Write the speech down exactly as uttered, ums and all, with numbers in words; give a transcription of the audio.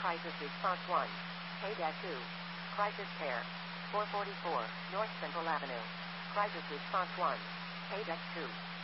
Crisis Response one. Paydeck two. Crisis Care. four forty-four, North Central Avenue. Crisis Response one. Paydeck two.